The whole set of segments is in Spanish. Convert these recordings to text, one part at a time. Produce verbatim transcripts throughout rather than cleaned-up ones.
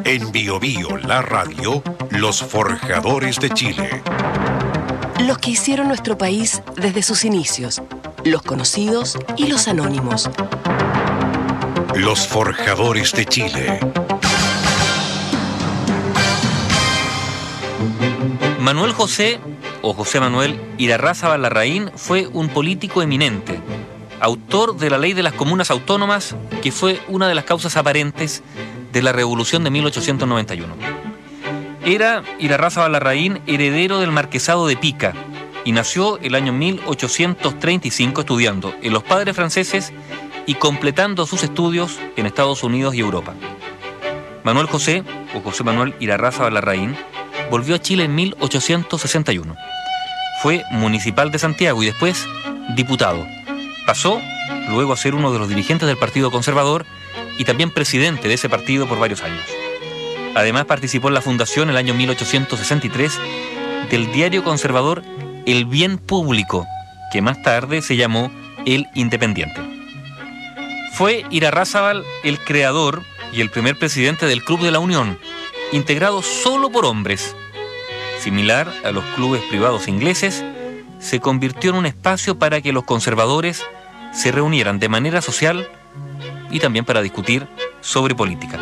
En Bio Bio, la radio, los forjadores de Chile. Los que hicieron nuestro país desde sus inicios, los conocidos y los anónimos. Los forjadores de Chile. Manuel José, o José Manuel Irarrázaval Larraín, fue un político eminente, autor de la Ley de las Comunas Autónomas, que fue una de las causas aparentes de la Revolución de mil ochocientos noventa y uno. Era Irarrázaval Larraín heredero del Marquesado de Pica y nació el año mil ochocientos treinta y cinco estudiando en los padres franceses y completando sus estudios en Estados Unidos y Europa. Manuel José, o José Manuel Irarrázaval Larraín, volvió a Chile en mil ochocientos sesenta y uno. Fue municipal de Santiago y después diputado. Pasó luego a ser uno de los dirigentes del Partido Conservador y también presidente de ese partido por varios años. Además participó en la fundación en el año mil ochocientos sesenta y tres del diario conservador El Bien Público, que más tarde se llamó El Independiente. Fue Irarrázaval el creador y el primer presidente del Club de la Unión, integrado solo por hombres. Similar a los clubes privados ingleses, se convirtió en un espacio para que los conservadores se reunieran de manera social y también para discutir sobre política.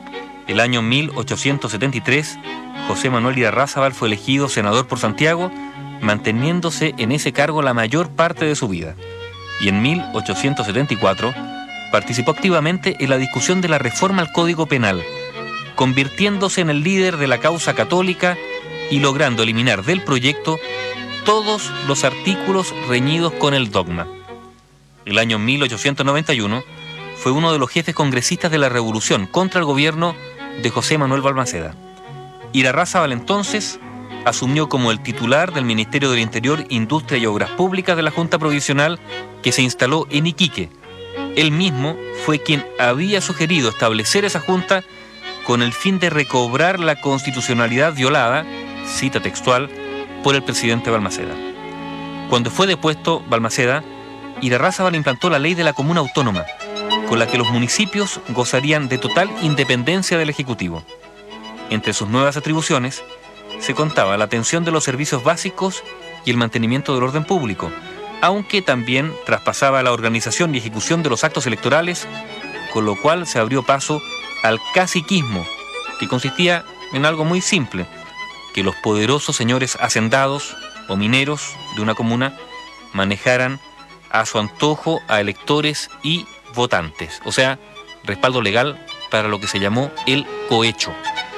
El año mil ochocientos setenta y tres, José Manuel Irarrázaval fue elegido senador por Santiago, manteniéndose en ese cargo la mayor parte de su vida. Y en mil ochocientos setenta y cuatro participó activamente en la discusión de la reforma al Código Penal, convirtiéndose en el líder de la causa católica y logrando eliminar del proyecto todos los artículos reñidos con el dogma. El año mil ochocientos noventa y uno fue uno de los jefes congresistas de la revolución contra el gobierno de José Manuel Balmaceda. Irarrázaval entonces asumió como el titular del Ministerio del Interior, Industria y Obras Públicas de la Junta Provisional que se instaló en Iquique. Él mismo fue quien había sugerido establecer esa junta con el fin de recobrar la constitucionalidad violada, cita textual, por el presidente Balmaceda. Cuando fue depuesto Balmaceda, Irarrázaval implantó la ley de la comuna autónoma, con la que los municipios gozarían de total independencia del Ejecutivo. Entre sus nuevas atribuciones se contaba la atención de los servicios básicos y el mantenimiento del orden público, aunque también traspasaba la organización y ejecución de los actos electorales, con lo cual se abrió paso al caciquismo, que consistía en algo muy simple, que los poderosos señores hacendados o mineros de una comuna manejaran a su antojo a electores y votantes, o sea, respaldo legal para lo que se llamó el cohecho.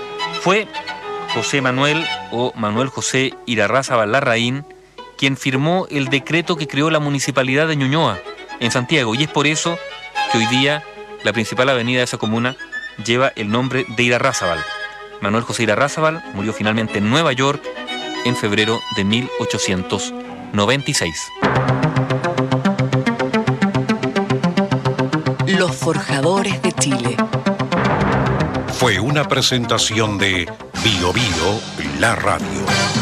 Fue José Manuel o Manuel José Irarrázaval Larraín quien firmó el decreto que creó la municipalidad de Ñuñoa, en Santiago, y es por eso que hoy día la principal avenida de esa comuna lleva el nombre de Irarrázaval. Manuel José Irarrázaval murió finalmente en Nueva York en febrero de mil ochocientos noventa y seis. Los forjadores de Chile. Fue una presentación de Bio Bio, la radio.